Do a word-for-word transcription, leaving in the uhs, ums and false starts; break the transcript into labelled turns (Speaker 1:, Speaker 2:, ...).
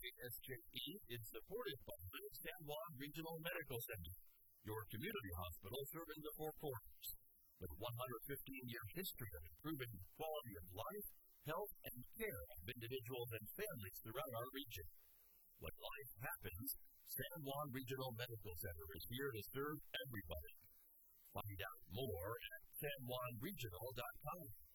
Speaker 1: S J E is supported by the San Juan Regional Medical Center, your community hospital serving the Four Corners. With a one hundred fifteen year history of improving the quality of life, health, and care of individuals and families throughout our region. When life happens, San Juan Regional Medical Center is here to serve everybody. Find out more at san juan regional dot com.